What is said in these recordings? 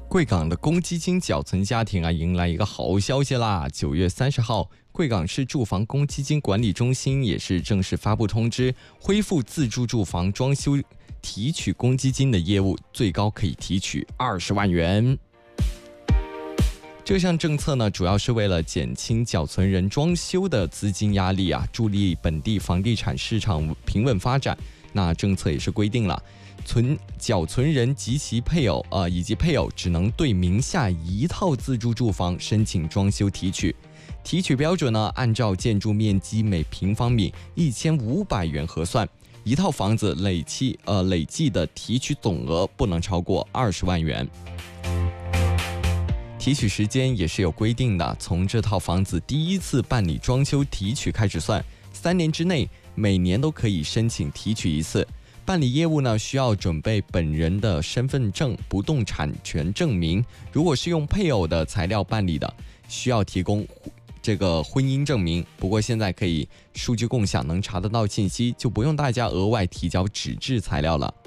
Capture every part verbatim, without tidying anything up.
贵港的公积金缴存家庭啊，迎来一个好消息啦！九月三十号，贵港市住房公积金管理中心也是正式发布通知，恢复自住住房装修提取公积金的业务，最高可以提取二十万元。这项政策呢，主要是为了减轻缴存人装修的资金压力啊，助力本地房地产市场平稳发展。那政策也是规定了，存缴存人及其配偶呃以及配偶只能对名下一套自住住房申请装修提取，提取标准呢按照建筑面积每平方米一千五百元核算，一套房子累计呃累计的提取总额不能超过二十万元。提取时间也是有规定的，从这套房子第一次办理装修提取开始算，三年之内每年都可以申请提取一次。办理业务呢，需要准备本人的身份证、不动产权证明。如果是用配偶的材料办理的，需要提供这个婚姻证明。不过现在可以数据共享，能查得到信息，就不用大家额外提交纸质材料了。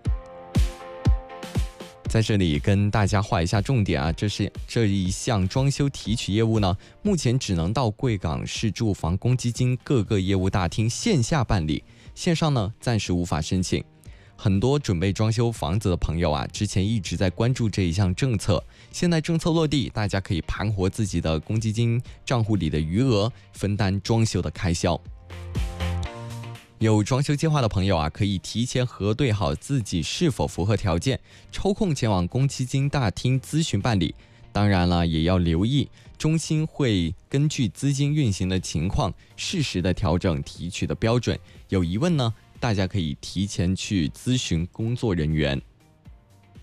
在这里跟大家画一下重点啊，这是这一项装修提取业务呢，目前只能到贵港市住房公积金各个业务大厅线下办理，线上呢暂时无法申请。很多准备装修房子的朋友啊，之前一直在关注这一项政策，现在政策落地，大家可以盘活自己的公积金账户里的余额，分担装修的开销。有装修计划的朋友啊，可以提前核对好自己是否符合条件，抽空前往公积金大厅咨询办理。当然了，也要留意，中心会根据资金运行的情况，适时的调整提取的标准。有疑问呢，大家可以提前去咨询工作人员。